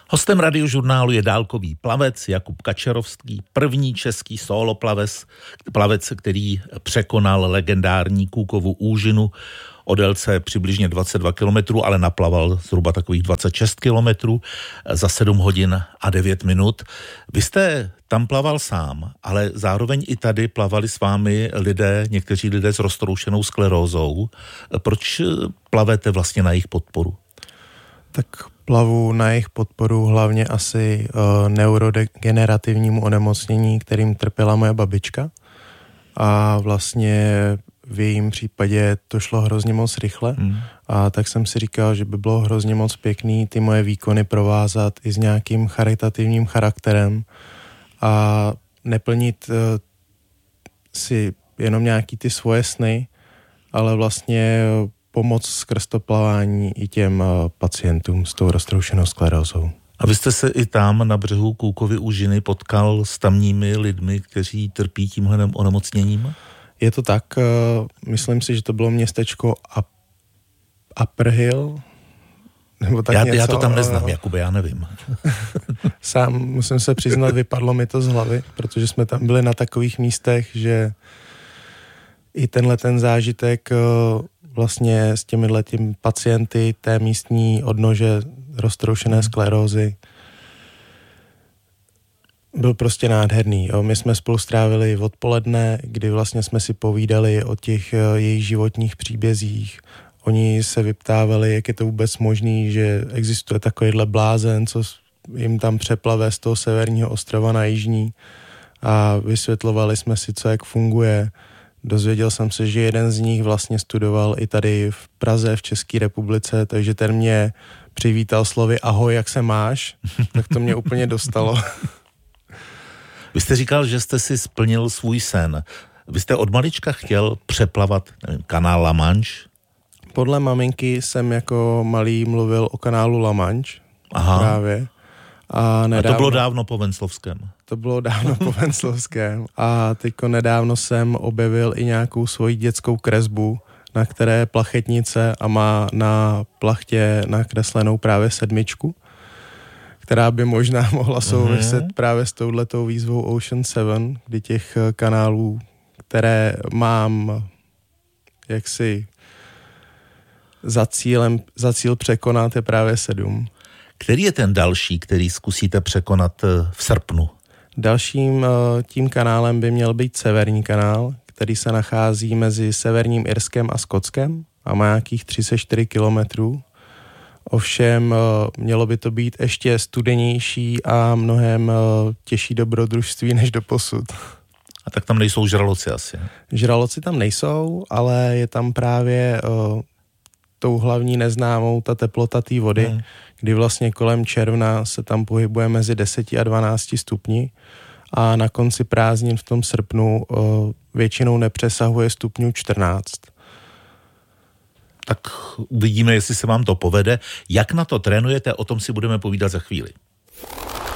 Hostem Radiožurnálu je dálkový plavec Jakub Kačerovský, první český plavec, který překonal legendární Cookovu úžinu o délce přibližně 22 kilometrů, ale naplaval zhruba takových 26 kilometrů za 7 hodin a 9 minut. Vy jste tam plaval sám, ale zároveň i tady plavali s vámi někteří lidé s roztroušenou sklerózou. Proč plavete vlastně na jejich podporu? Tak plavu na jejich podporu hlavně asi neurodegenerativnímu onemocnění, kterým trpěla moje babička. A vlastně v jejím případě to šlo hrozně moc rychle. A tak jsem si říkal, že by bylo hrozně moc pěkný ty moje výkony provázat i s nějakým charitativním charakterem a neplnit si jenom nějaký ty svoje sny, ale vlastně pomoc skrz to plavání i těm pacientům s tou roztroušenou sklerózou. A vy jste se i tam na břehu Cookovy úžiny potkal s tamními lidmi, kteří trpí tímhle onemocněním? Je to tak, myslím si, že to bylo městečko Upper Hill, nebo tak něco. Já to tam neznám, Jakube, já nevím. Sám musím se přiznat, vypadlo mi to z hlavy, protože jsme tam byli na takových místech, že i tenhle ten zážitek vlastně s těmi pacienty té místní odnože roztroušené sklerózy byl prostě nádherný. Jo. My jsme spolu strávili odpoledne, kdy vlastně jsme si povídali o těch jejich životních příbězích. Oni se vyptávali, jak je to vůbec možný, že existuje takovýhle blázen, co jim tam přeplave z toho severního ostrova na jižní, a vysvětlovali jsme si, co jak funguje. Dozvěděl jsem se, že jeden z nich vlastně studoval i tady v Praze, v České republice, takže ten mě přivítal slovy ahoj, jak se máš, tak to mě úplně dostalo. Vy jste říkal, že jste si splnil svůj sen. Vy jste od malička chtěl přeplavat kanál La Manche? Podle maminky jsem jako malý mluvil o kanálu La Manche. Aha. Právě. A to bylo dávno po Venclovském. To bylo dávno po Venclovském. A teďko nedávno jsem objevil i nějakou svoji dětskou kresbu, na které je plachetnice a má na plachtě nakreslenou právě 7, která by možná mohla souviset právě s touhletou výzvou Ocean 7, kdy těch kanálů, které mám jaksi za cíl překonat, je právě 7. Který je ten další, který zkusíte překonat v srpnu? Dalším tím kanálem by měl být Severní kanál, který se nachází mezi Severním Irskem a Skotskem a má nějakých 34 kilometrů. Ovšem mělo by to být ještě studenější a mnohem těžší dobrodružství než doposud. A tak tam nejsou žraloci asi? Žraloci tam nejsou, ale je tam právě tou hlavní neznámou ta teplota té vody, kdy vlastně kolem června se tam pohybuje mezi 10 a 12 stupni a na konci prázdnin v tom srpnu většinou nepřesahuje stupňů 14. Tak uvidíme, jestli se vám to povede. Jak na to trénujete, o tom si budeme povídat za chvíli.